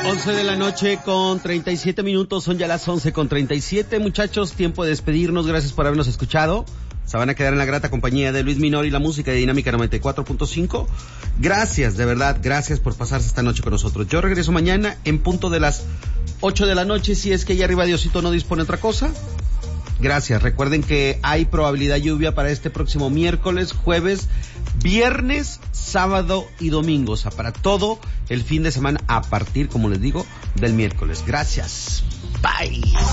11 de la noche con 37 minutos, son ya las 11 con 37, muchachos, tiempo de despedirnos, gracias por habernos escuchado, se van a quedar en la grata compañía de Luis Minor y la música de Dinámica 94.5, gracias, de verdad, gracias por pasarse esta noche con nosotros, yo regreso mañana en punto de las 8 de la noche, si es que allá arriba Diosito no dispone otra cosa. Gracias, recuerden que hay probabilidad de lluvia para este próximo miércoles, jueves, viernes, sábado y domingo, o sea, para todo el fin de semana a partir, como les digo, del miércoles. Gracias, bye.